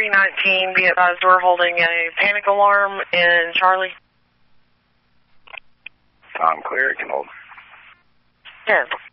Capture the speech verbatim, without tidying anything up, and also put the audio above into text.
three nineteen, be advised we're holding a panic alarm in Charlie. I'm clear, you can hold. Yeah.